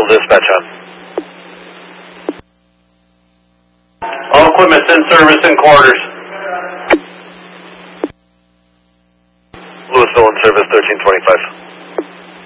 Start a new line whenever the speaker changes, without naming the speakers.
dispatch on.
All equipment's in service in quarters.
Louisville in service, 1325.